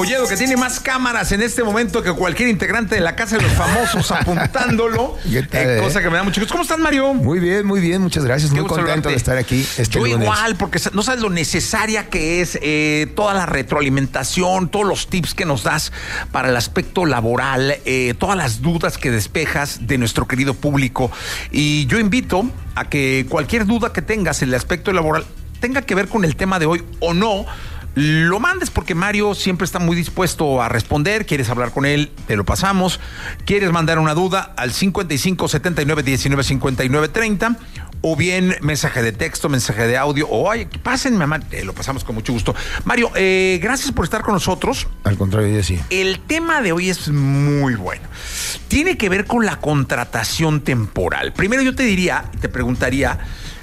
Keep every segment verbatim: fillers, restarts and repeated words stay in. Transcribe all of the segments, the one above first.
Molledo, que tiene más cámaras en este momento que cualquier integrante de la Casa de los Famosos apuntándolo. Eh, cosa que me da mucho gusto. ¿Cómo estás, Mario? Muy bien, muy bien, muchas gracias. Qué muy contento saludarte. de estar aquí este Yo lunes. igual, porque no sabes lo necesaria que es eh, toda la retroalimentación, todos los tips que nos das para el aspecto laboral, eh, todas las dudas que despejas de nuestro querido público. Y yo invito a que cualquier duda que tengas en el aspecto laboral tenga que ver con el tema de hoy o no, lo mandes, porque Mario siempre está muy dispuesto a responder. Quieres hablar con él, te lo pasamos. Quieres mandar una duda al cincuenta y cinco, setenta y nueve, diecinueve, cincuenta y nueve, treinta, o bien mensaje de texto, mensaje de audio, o ay, pásenme, mamá, te lo pasamos con mucho gusto. Mario, eh, gracias por estar con nosotros. Al contrario, yo sí. El tema de hoy es muy bueno. Tiene que ver con la contratación temporal. Primero yo te diría, te preguntaría,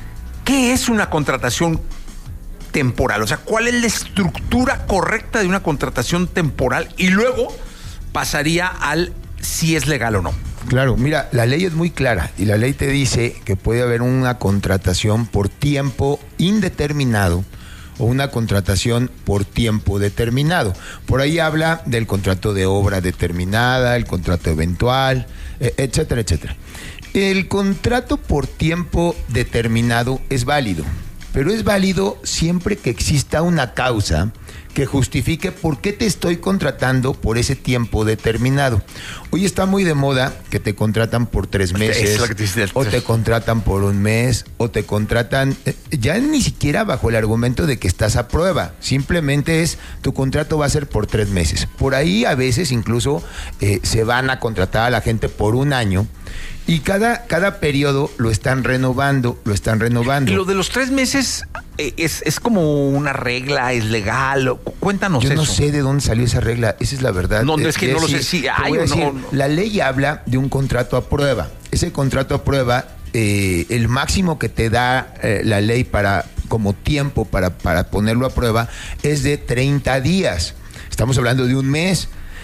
¿qué es una contratación temporal? O sea, ¿cuál es la estructura correcta de una contratación temporal? Y luego pasaría al si es legal o no. Claro, mira, la ley es muy clara y la ley te dice que puede haber una contratación por tiempo indeterminado o una contratación por tiempo determinado. Por ahí habla del contrato de obra determinada, el contrato eventual, etcétera, etcétera. El contrato por tiempo determinado es válido, pero es válido siempre que exista una causa que justifique por qué te estoy contratando por ese tiempo determinado. Hoy está muy de moda que te contratan por tres meses, es lo que te dice, o te contratan por un mes, o te contratan, eh, ya ni siquiera bajo el argumento de que estás a prueba, simplemente es, tu contrato va a ser por tres meses. Por ahí a veces incluso eh, se van a contratar a la gente por un año, y cada, cada periodo lo están renovando, lo están renovando. Y lo de los tres meses eh, es, es como una regla, es legal. Cuéntanos Yo eso. no sé de dónde salió esa regla, esa es la verdad. No, no es que de, no de lo decir, sé si te hay voy a o decir, no, no. La ley habla de un contrato a prueba. Ese contrato a prueba, eh, el máximo que te da eh, la ley para como tiempo para, para ponerlo a prueba es de treinta días. Estamos hablando de un mes.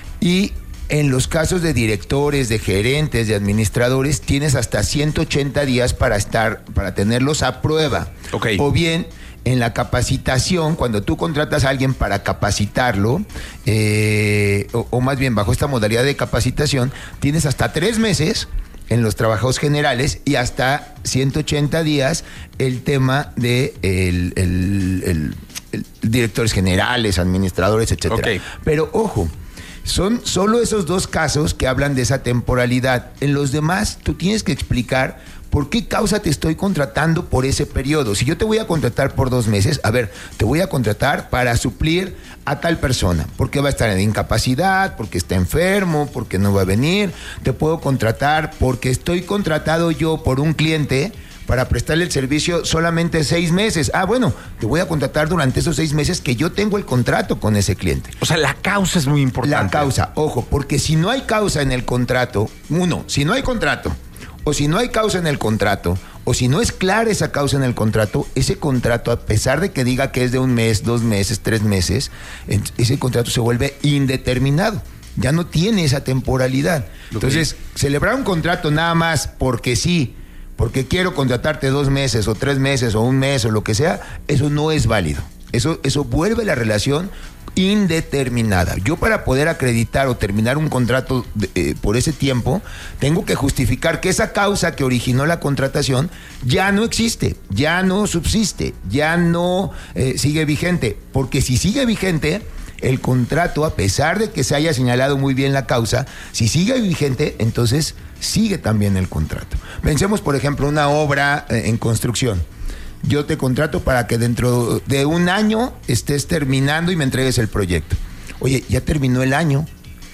Y en los casos de directores, de gerentes, de administradores, tienes hasta ciento ochenta días para estar, para tenerlos a prueba. Okay. O bien, en la capacitación, cuando tú contratas a alguien para capacitarlo, eh, o, o más bien bajo esta modalidad de capacitación, tienes hasta tres meses en los trabajos generales y hasta ciento ochenta días el tema de el, el, el, el directores generales, administradores, etcétera. Okay. Pero ojo, son solo esos dos casos que hablan de esa temporalidad. En los demás, tú tienes que explicar por qué causa te estoy contratando por ese periodo. Si yo te voy a contratar por dos meses, a ver, te voy a contratar para suplir a tal persona, porque va a estar en incapacidad, porque está enfermo, porque no va a venir. Te puedo contratar porque estoy contratado yo por un cliente para prestarle el servicio solamente seis meses. Ah, bueno, te voy a contratar durante esos seis meses que yo tengo el contrato con ese cliente. O sea, la causa es muy importante. La causa, ojo, porque si no hay causa en el contrato, uno, si no hay contrato, o si no hay causa en el contrato, o si no es clara esa causa en el contrato, ese contrato, a pesar de que diga que es de un mes, dos meses, tres meses, ese contrato se vuelve indeterminado. Ya no tiene esa temporalidad. Entonces, celebrar un contrato nada más porque sí, porque quiero contratarte dos meses o tres meses o un mes o lo que sea, eso no es válido. Eso, eso vuelve la relación indeterminada. Yo, para poder acreditar o terminar un contrato de, eh, por ese tiempo, tengo que justificar que esa causa que originó la contratación ya no existe, ya no subsiste, ya no eh, sigue vigente. Porque si sigue vigente el contrato, a pesar de que se haya señalado muy bien la causa, si sigue vigente, entonces sigue también el contrato. Pensemos, por ejemplo, una obra eh, en construcción. Yo te contrato para que dentro de un año estés terminando y me entregues el proyecto. Oye, ya terminó el año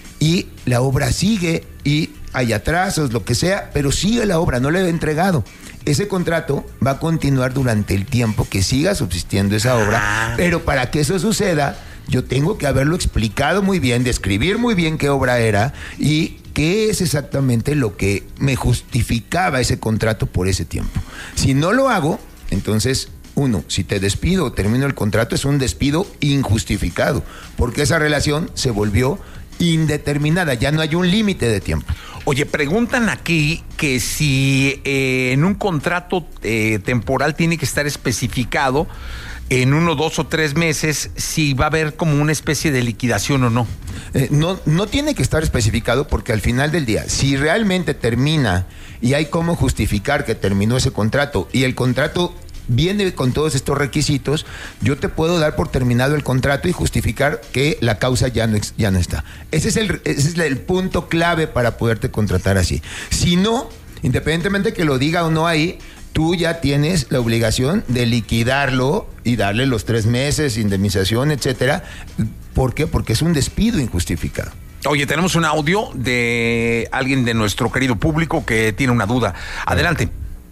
y la obra sigue y hay atrasos, lo que sea, pero sigue la obra, no le he entregado. Ese contrato va a continuar durante el tiempo que siga subsistiendo esa obra, pero para que eso suceda, yo tengo que haberlo explicado muy bien, describir muy bien qué obra era y qué es exactamente lo que me justificaba ese contrato por ese tiempo. Si no lo hago, entonces, uno, si te despido o termino el contrato, es un despido injustificado, porque esa relación se volvió indeterminada, ya no hay un límite de tiempo. Oye, preguntan aquí que si eh, en un contrato eh, temporal tiene que estar especificado en uno, dos o tres meses si va a haber como una especie de liquidación o no. Eh, no, no tiene que estar especificado porque al final del día, si realmente termina y hay cómo justificar que terminó ese contrato y el contrato viene con todos estos requisitos, yo te puedo dar por terminado el contrato y justificar que la causa ya no, ya no está. Ese es el, ese es el punto clave para poderte contratar así. Si no, independientemente de que lo diga o no ahí, tú ya tienes la obligación de liquidarlo y darle los tres meses, indemnización, etcétera. ¿Por qué? Porque es un despido injustificado. Oye, tenemos un audio de alguien de nuestro querido público que tiene una duda. Adelante.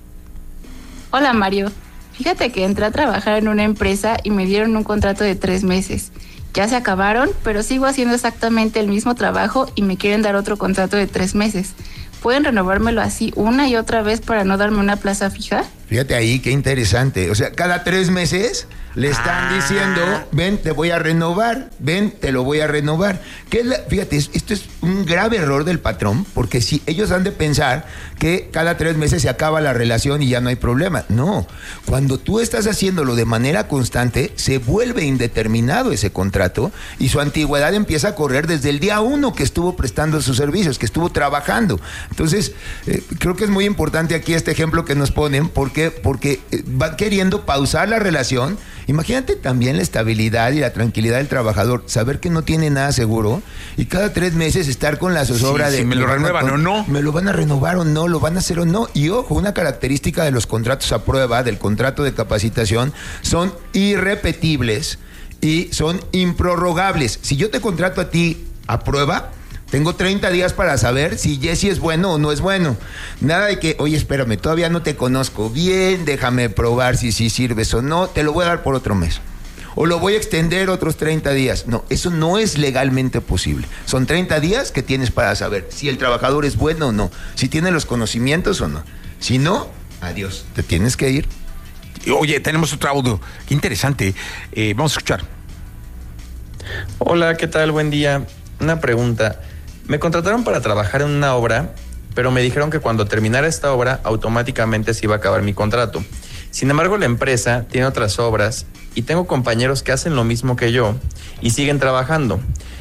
Hola, Mario. Fíjate que entré a trabajar en una empresa y me dieron un contrato de tres meses. Ya se acabaron, pero sigo haciendo exactamente el mismo trabajo y me quieren dar otro contrato de tres meses. ¿Pueden renovármelo así una y otra vez para no darme una plaza fija? Fíjate ahí, qué interesante. O sea, cada tres meses le están ah. diciendo, ven, te voy a renovar, ven, te lo voy a renovar. ¿Qué es la? Fíjate, esto es un grave error del patrón, porque si ellos han de pensar que cada tres meses se acaba la relación y ya no hay problema. No, cuando tú estás haciéndolo de manera constante, se vuelve indeterminado ese contrato y su antigüedad empieza a correr desde el día uno que estuvo prestando sus servicios, que estuvo trabajando. Entonces, eh, creo que es muy importante aquí este ejemplo que nos ponen, porque porque van queriendo pausar la relación. Imagínate también la estabilidad y la tranquilidad del trabajador, saber que no tiene nada seguro y cada tres meses estar con la zozobra sí, de... Si me lo renuevan con, o no. Me lo van a renovar o no, lo van a hacer o no. Y ojo, una característica de los contratos a prueba, del contrato de capacitación, son irrepetibles y son improrrogables. Si yo te contrato a ti a prueba, tengo treinta días para saber si Jesse es bueno o no es bueno. Nada de que, oye, espérame, todavía no te conozco bien, déjame probar si sí si sirves o no, te lo voy a dar por otro mes. O lo voy a extender otros treinta días. No, eso no es legalmente posible. Son treinta días que tienes para saber si el trabajador es bueno o no, si tiene los conocimientos o no. Si no, adiós, te tienes que ir. Oye, tenemos otro audio. Qué interesante. Eh, vamos a escuchar. Hola, ¿qué tal? Buen día. Una pregunta. Me contrataron para trabajar en una obra, pero me dijeron que cuando terminara esta obra, automáticamente se iba a acabar mi contrato. Sin embargo, la empresa tiene otras obras y tengo compañeros que hacen lo mismo que yo y siguen trabajando.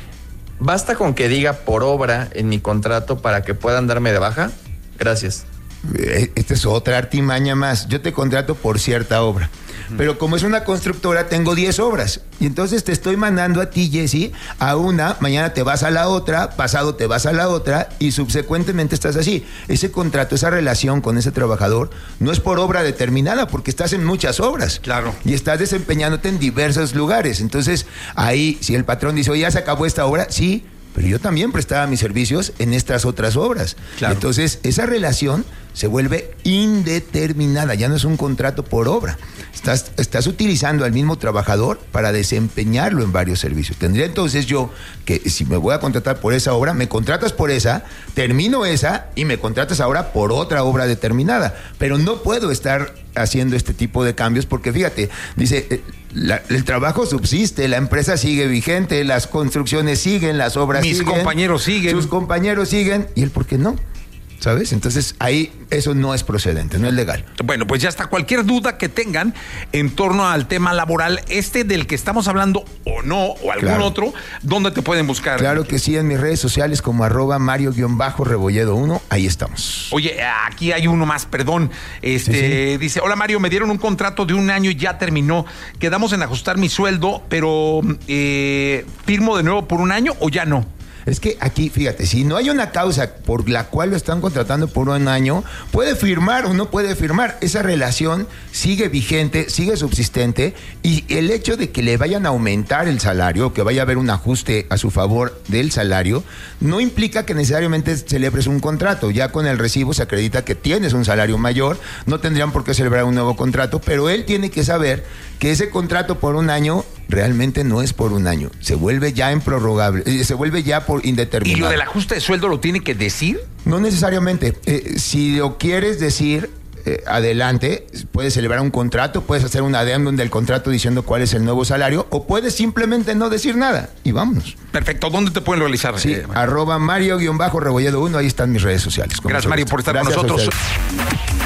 ¿Basta con que diga por obra en mi contrato para que puedan darme de baja? Gracias. Esta es otra artimaña más. Yo te contrato por cierta obra, pero como es una constructora tengo diez obras y entonces te estoy mandando a ti, Jesse, a una, mañana te vas a la otra, pasado te vas a la otra y subsecuentemente estás así. Ese contrato, esa relación con ese trabajador no es por obra determinada porque estás en muchas obras. Claro. Y estás desempeñándote en diversos lugares. Entonces ahí, si el patrón dice, oye, ya se acabó esta obra, sí, pero yo también prestaba mis servicios en estas otras obras. Claro. Entonces, esa relación se vuelve indeterminada, ya no es un contrato por obra. Estás, estás utilizando al mismo trabajador para desempeñarlo en varios servicios. Tendría entonces yo que, si me voy a contratar por esa obra, me contratas por esa, termino esa y me contratas ahora por otra obra determinada. Pero no puedo estar haciendo este tipo de cambios porque, fíjate, dice... Eh, La, el trabajo subsiste, la empresa sigue vigente, las construcciones siguen, las obras Mis siguen. Mis compañeros siguen. Sus compañeros siguen. ¿Y el por qué no? ¿Sabes? Entonces ahí eso no es procedente, no es legal. Bueno, pues ya está. Cualquier duda que tengan en torno al tema laboral, este del que estamos hablando o no, o algún claro. otro, ¿dónde te pueden buscar? Claro que sí, en mis redes sociales como arroba Mario-Rebolledo uno, ahí estamos. Oye, aquí hay uno más, perdón. Este sí, sí. Dice, hola Mario, me dieron un contrato de un año y ya terminó. Quedamos en ajustar mi sueldo, pero eh, ¿firmo de nuevo por un año o ya no? Es que aquí, fíjate, si no hay una causa por la cual lo están contratando por un año, puede firmar o no puede firmar. Esa relación sigue vigente, sigue subsistente y el hecho de que le vayan a aumentar el salario, que vaya a haber un ajuste a su favor del salario, no implica que necesariamente celebres un contrato. Ya con el recibo se acredita que tienes un salario mayor, no tendrían por qué celebrar un nuevo contrato, pero él tiene que saber que ese contrato por un año realmente no es por un año, se vuelve ya improrrogable, se vuelve ya por indeterminado. ¿Y lo del ajuste de sueldo lo tiene que decir? No necesariamente. Eh, si lo quieres decir, eh, adelante, puedes celebrar un contrato, puedes hacer un adendum del contrato diciendo cuál es el nuevo salario, o puedes simplemente no decir nada y vámonos. Perfecto. ¿Dónde te pueden realizar? Sí, eh, arroba Mario-Rebolledo uno, ahí están mis redes sociales. Gracias, Mario, por estar Gracias con nosotros.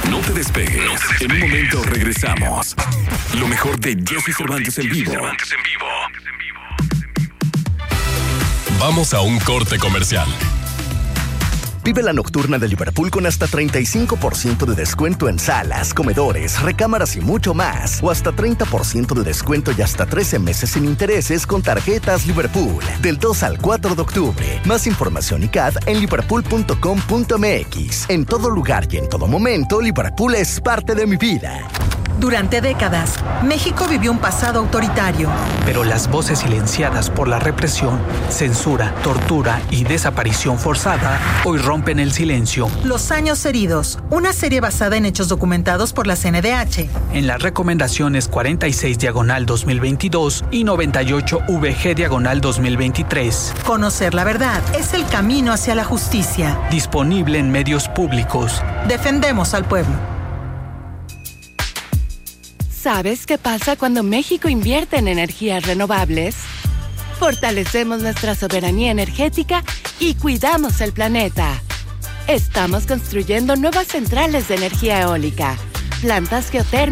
No te despegues. No te despegues. En un momento regresamos. Lo mejor de Jesse Cervantes en vivo. Vamos a un corte comercial. Vive la nocturna de Liverpool con hasta treinta y cinco por ciento de descuento en salas, comedores, recámaras y mucho más. O hasta treinta por ciento de descuento y hasta trece meses sin intereses con tarjetas Liverpool. Del dos al cuatro de octubre. Más información y C A D en liverpool punto com punto m x. En todo lugar y en todo momento, Liverpool es parte de mi vida. Durante décadas, México vivió un pasado autoritario. Pero las voces silenciadas por la represión, censura, tortura y desaparición forzada hoy rompen el silencio. Los años heridos, una serie basada en hechos documentados por la C N D H. En las recomendaciones cuarenta y seis diagonal dos mil veintidós y noventa y ocho V G diagonal dos mil veintitrés. Conocer la verdad es el camino hacia la justicia. Disponible en medios públicos. Defendemos al pueblo. ¿Sabes qué pasa cuando México invierte en energías renovables? Fortalecemos nuestra soberanía energética y cuidamos el planeta. Estamos construyendo nuevas centrales de energía eólica, plantas geotérmicas,